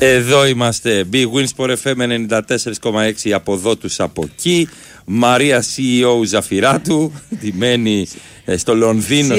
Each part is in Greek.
Εδώ είμαστε. Big Win Sport FM 94,6 από εδώ τους από εκεί. Μαρία CEO Ζαφυράτου, ντυμένη στο Λονδίνο.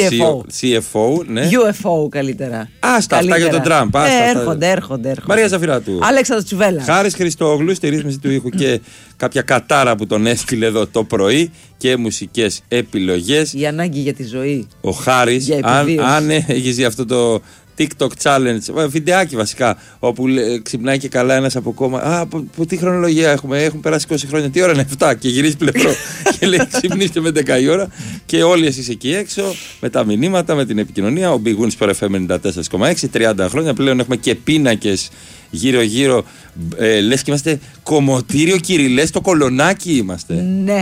CFO, ναι. UFO καλύτερα. Άστα, αυτά για τον Τραμπ. Έρχονται. Μαρία Ζαφυράτου. Αλέξανδρος Τσουβέλλας. Χάρης Χριστόγλου στη ρύθμιση του ήχου και κάποια κατάρα που τον έστειλε εδώ το πρωί και μουσικές επιλογές. Η ανάγκη για τη ζωή. Ο Χάρης, αν έχεις δει αυτό το TikTok challenge, βιντεάκι βασικά, όπου ξυπνάει και καλά ένας από κόμμα. Από τι χρονολογία έχουμε, έχουν περάσει 20 χρόνια. Τι ώρα είναι 7 και γυρίζει πλευρό. Και λέει ξυπνήστε με 10 η ώρα. Και όλοι εσείς εκεί έξω με τα μηνύματα, με την επικοινωνία. Ο Big Win Sport FM 94,6, 30 χρόνια πλέον έχουμε και πίνακες γύρω-γύρω. Λες και είμαστε κομμωτήριο Κυριλές, στο Κολονάκι είμαστε.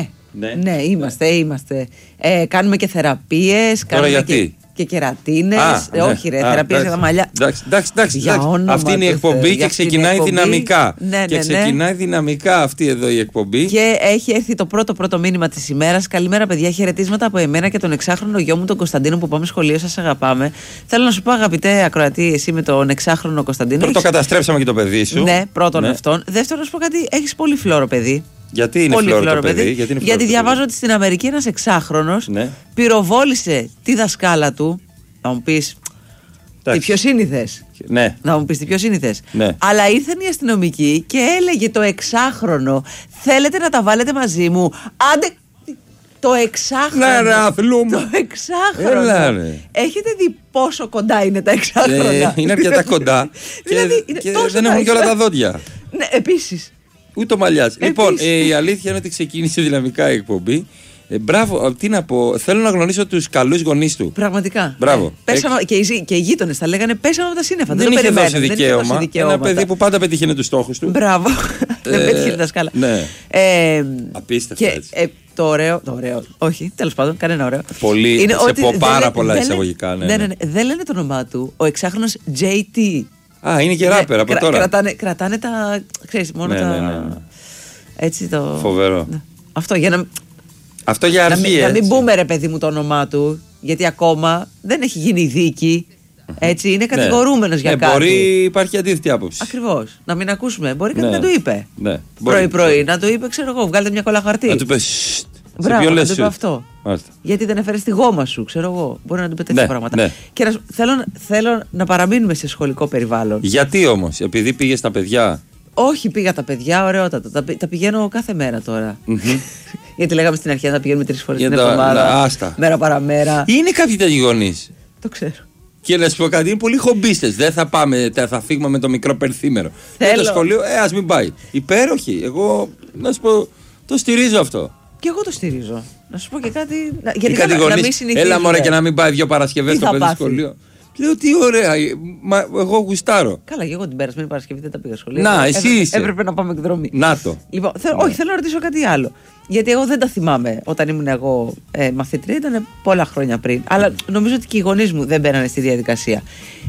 Ναι, είμαστε. Κάνουμε και θεραπείες. Τώρα γιατί? Και κερατίνες. Όχι, ρε, θεραπείες για τα μαλλιά. Εντάξει. Αυτή είναι η εκπομπή και ξεκινάει δυναμικά. Ξεκινάει δυναμικά αυτή εδώ η εκπομπή. Και έχει έρθει το πρώτο μήνυμα της ημέρας. Καλημέρα, παιδιά. Χαιρετίσματα από εμένα και τον 6χρονο γιο μου, τον Κωνσταντίνο, που πάμε σχολείο. Σας αγαπάμε. Θέλω να σου πω, αγαπητέ ακροατή, εσύ με τον 6χρονο Κωνσταντίνο. Πρώτο καταστρέψαμε και το παιδί σου. Ναι, πρώτον αυτόν. Δεύτερον, να σου πω κάτι, έχεις πολύ φλόρο παιδί. Γιατί είναι φλόρο το παιδί? Γιατί διαβάζω ότι στην Αμερική ένας 6χρονος πυροβόλησε τη δασκάλα του. Να μου πεις τι πιο σύνηθες. Ναι. Να μου πεις τι πιο σύνηθες. Ναι. Αλλά ήρθαν οι αστυνομικοί και έλεγε το 6χρονο, θέλετε να τα βάλετε μαζί μου? Άντε. Το 6χρονο. Ναι, ρε, αθλούμε. Το 6χρονο. Έχετε δει πόσο κοντά είναι τα 6χρονα? Είναι αρκετά κοντά. Και δεν έχουν και όλα τα δόντια. Ναι, επίσης. Ούτε ο μαλλιάς. Λοιπόν, η αλήθεια είναι ότι ξεκίνησε δυναμικά η εκπομπή. Μπράβο, τι να πω. Θέλω να γνωρίσω τους καλούς γονείς του. Πραγματικά. Μπράβο. Και οι γείτονες θα λέγανε πέσαμε από τα σύννεφα. Δεν είχε δώσει δικαίωμα. Ένα παιδί που πάντα πετύχαινε τους στόχους του. Μπράβο. Δεν πέτυχε τα σκάλα. Ναι. Απίστευτο. Το ωραίο. Όχι, τέλος πάντων, κανένα ωραίο. Πολύ. Σε πω πάρα πολλά εισαγωγικά. Ναι. Δεν λένε το όνομά του. Ο 6χρονος JT. Είναι και ράπερ από τώρα. Κρατάνε τα. Ξέρεις, μόνο τα. Έτσι το. Φοβερό. Αυτό για να. Αυτό για αρχή. Να μην πούμε, ρε παιδί μου, το όνομά του, γιατί ακόμα δεν έχει γίνει δίκη. Έτσι, είναι κατηγορούμενος για κάτι. Μπορεί, υπάρχει αντίθετη άποψη. Ακριβώς. Να μην ακούσουμε. Μπορεί κάτι να του είπε. Ναι. Πρωί-πρωί να του είπε, ξέρω εγώ, βγάλτε μια κόλλα χαρτί. Να του είπε. Μπράβο, να του είπε αυτό. Γιατί δεν έφερε τη γόμα σου, ξέρω εγώ. Μπορεί να του πει τέτοια πράγματα. Ναι. Και θέλω να παραμείνουμε σε σχολικό περιβάλλον. Γιατί όμως, επειδή πήγε στα παιδιά? Όχι, πήγα τα παιδιά, ωραιότατα. Τα πηγαίνω κάθε μέρα τώρα. Γιατί λέγαμε στην αρχή να τα πηγαίνουμε 3 φορές την εβδομάδα. Μέρα παραμέρα. Είναι κάποιοι τέτοιοι γονείς. Το ξέρω. Και να σου πω κάτι, είναι πολύ χομπίστες. Δεν θα πάμε, θα φύγουμε με το μικρό περιθήμερο. Για το σχολείο, ας μην πάει. Υπέροχοι. Εγώ, να σου πω, το στηρίζω αυτό. Και εγώ το στηρίζω. Να σου πω και κάτι. Γιατί να μην συνηθίζουμε. Έλα μωρέ και να μην πάει 2 Παρασκευές στο παιδί σχολείο. Λέω τι ωραία, εγώ γουστάρω. Καλά, και εγώ την περασμένη Παρασκευή δεν τα πήγα σχολείο. Να, εσύ είσαι. Έπρεπε να πάμε εκδρομή. Να το. Λοιπόν, όχι, θέλω να ρωτήσω κάτι άλλο. Γιατί εγώ δεν τα θυμάμαι όταν ήμουν εγώ μαθήτρια, ήταν πολλά χρόνια πριν. Αλλά νομίζω ότι και οι γονείς μου δεν μπαίνανε στη διαδικασία.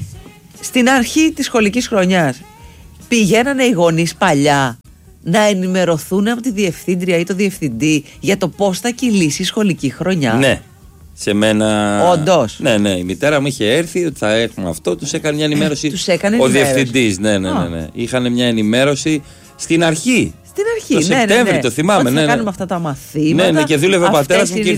Στην αρχή της σχολικής χρονιάς πηγαίνανε οι γονείς παλιά να ενημερωθούν από τη διευθύντρια ή το διευθυντή για το πώς θα κυλήσει η σχολική χρονιά. Ναι. Σε μένα. Όντως. Ναι, η μητέρα μου είχε έρθει ότι θα έχουμε αυτό. Τους έκανε μια ενημέρωση. Τους έκανε ο διευθυντής. Ναι. Είχαν μια ενημέρωση στην αρχή. Το Σεπτέμβρη, το θυμάμαι. Θα κάνουμε αυτά τα μαθήματα. Ναι, και δούλευε ο πατέρας μου και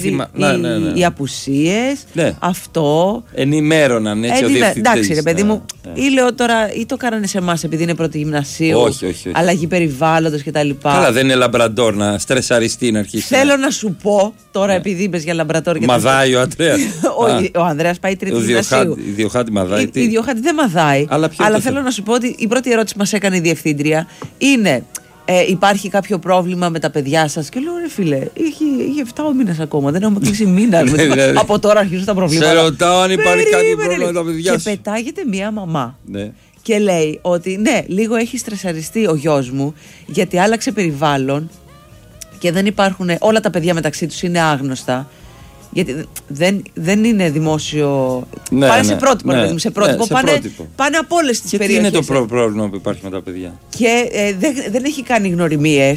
οι απουσίες. Αυτό. Ενημέρωναν έτσι ο διευθυντής. Εντάξει, ρε παιδί μου, ή λέω τώρα, ή το κάνανε σε εμάς επειδή είναι πρώτη γυμνασίου. Όχι. Αλλαγή περιβάλλοντος κτλ. Καλά, δεν είναι λαμπραντόρ να στρεσαριστεί να αρχίσει. Θέλω να σου πω τώρα, επειδή είπες για λαμπραντόρ. Μαδάει ο Ανδρέας. Ο Ανδρέας πάει τρίτη γυμνασίου. Η Διοχάτη μαδάει. Η Διοχάτη δεν μαδάει. Αλλά θέλω να σου πω ότι η πρώτη ερώτηση που μας έκανε η διευθύντρια είναι. Υπάρχει κάποιο πρόβλημα με τα παιδιά σας? Και λέω, ρε φίλε, είχε 7 μήνες ακόμα. Δεν έχουμε κλείσει μήνα. Από τώρα αρχίζουν τα προβλήματα. Σε ρωτάω αν υπάρχει κάποιο πρόβλημα με τα παιδιά σου. Και πετάγεται μία μαμά. Και λέει ότι ναι, λίγο έχει στρεσαριστεί ο γιος μου, γιατί άλλαξε περιβάλλον και δεν υπάρχουν. Όλα τα παιδιά μεταξύ τους είναι άγνωστα. Γιατί δεν είναι δημόσιο. Πάνε σε πρότυπο, σε πρότυπο. Πάνε από όλες τις περιοχές. Τι είναι το πρόβλημα που υπάρχει με τα παιδιά? Και δεν έχει κάνει γνωριμίες.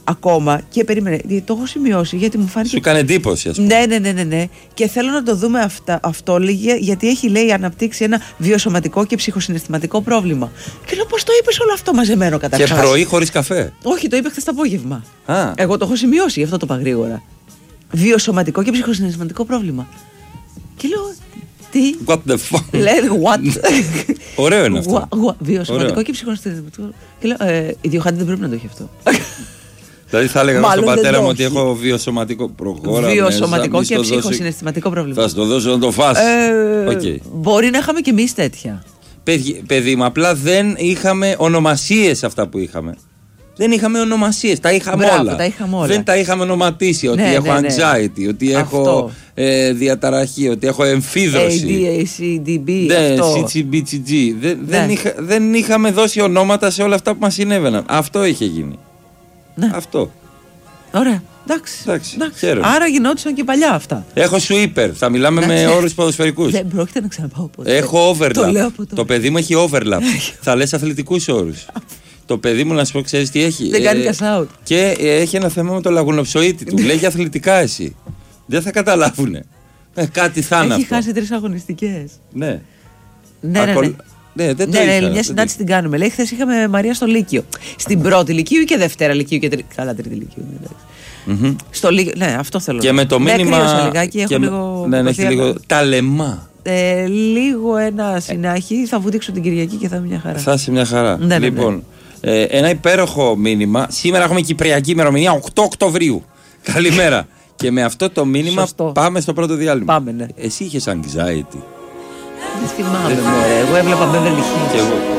ακόμα και περίμενε. Το έχω σημειώσει γιατί μου φάνηκε. Σου έκανε εντύπωση, ας πούμε. Ναι. Και θέλω να το δούμε αυτό γιατί έχει, λέει, αναπτύξει ένα βιοσωματικό και ψυχοσυναισθηματικό πρόβλημα. Και λέω, πώς το είπες όλο αυτό μαζεμένο καταρχάς? Και πρωί χωρίς καφέ. Όχι, το είπε χθες το απόγευμα. Α. Εγώ το έχω σημειώσει, γι' αυτό το είπα γρήγορα. Βιοσωματικό και ψυχοσυναισθηματικό πρόβλημα. Και λέω, τι? What the fuck? Λέει, what? Ωραίο είναι αυτό. Βιοσωματικό και ψυχοσυναισθηματικό. Και λέω, η Διοχάντη δεν πρέπει να το έχει αυτό. Δηλαδή θα έλεγα στον πατέρα μου ότι έχω βιοσωματικό πρόγραμμα. Βιοσωματικό και ψυχοσυναισθηματικό πρόβλημα. Θα σου το δώσω να το φας. Μπορεί να είχαμε κι εμείς τέτοια. Παιδί μου, απλά δεν είχαμε ονομασίες αυτά που είχαμε. Δεν είχαμε ονομασίες, τα είχαμε όλα. Δεν τα είχαμε ονοματίσει. Ότι έχω anxiety, ότι έχω διαταραχή, ότι έχω εμφύδρωση. ADHD, CCBCG. Δεν είχαμε δώσει ονόματα σε όλα αυτά που μας συνέβαιναν. Αυτό είχε γίνει. Ναι. Αυτό. Ωραία. Εντάξει. Άρα γινόντουσαν και παλιά αυτά. Έχω sweeper. Θα μιλάμε με όρους ποδοσφαιρικούς. Δεν πρόκειται να ξαναπάω ποτέ. Έχω overlap. Το παιδί μου έχει overlap. Θα λες αθλητικούς όρους. Το παιδί μου, να σου πω, ξέρεις τι έχει? Δεν κάνει cash out. Και έχει ένα θέμα με το λαγουνοψοίτη του. Λέγει αθλητικά εσύ. Δεν θα καταλάβουνε. Κάτι θα είναι αυτό. Έχει χάσει 3 αγωνιστικές. Ναι. Ναι, μια συνάντηση την κάνουμε. Λέει, χθες είχαμε Μαρία στο Λύκειο. Στην πρώτη Λυκείου και Δευτέρα Λυκείου και καλά, τρίτη Λυκείου. Στο Λύκειο, ναι, αυτό θέλω. Και με το μήνυμα. Κρύωσα λιγάκι, έχω λίγο. Ναι, έχει λίγο ταλεμά. Λίγο ένα συνάχη, θα βουδίξω την Κυριακή και θα είναι μια χαρά. Θα είσαι μια χαρά. Ναι, λοιπόν, ένα υπέροχο μήνυμα. Σήμερα έχουμε κυπριακή ημερομηνία 8 Οκτωβρίου. Καλημέρα. Και με αυτό το μήνυμα πάμε στο πρώτο διάλειμμα. Πάμε, ναι. Εσύ είχες anxiety? Δεν θυμάμαι, μωρέ. Εγώ έβλεπα Beverly Hills. Και εγώ.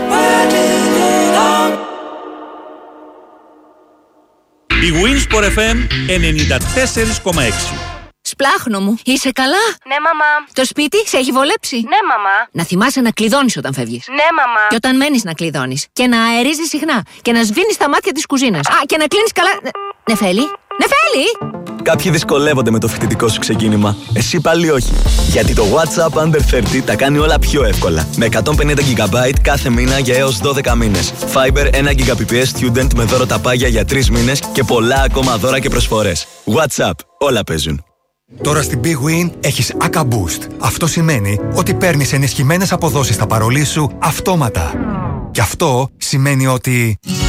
Η Winsport FM 94,6. Σπλάχνο μου, είσαι καλά? Ναι, μαμά. Το σπίτι σε έχει βολέψει? Ναι, μαμά. Να θυμάσαι να κλειδώνεις όταν φεύγεις. Ναι, μαμά. Και όταν μένεις να κλειδώνεις. Και να αερίζεις συχνά. Και να σβήνεις τα μάτια της κουζίνας. Α, και να κλείνεις καλά. Νεφέλη! Κάποιοι δυσκολεύονται με το φοιτητικό σου ξεκίνημα. Εσύ πάλι όχι. Γιατί το WhatsApp Under 30 τα κάνει όλα πιο εύκολα. Με 150 GB κάθε μήνα για έως 12 μήνες. Fiber 1 Gbps Student με δώρο τα πάγια για 3 μήνες και πολλά ακόμα δώρα και προσφορές. WhatsApp. Όλα παίζουν. Τώρα στην Big Win έχεις ACA Boost. Αυτό σημαίνει ότι παίρνεις ενισχυμένες αποδόσεις στα παρολί σου αυτόματα. Και αυτό σημαίνει ότι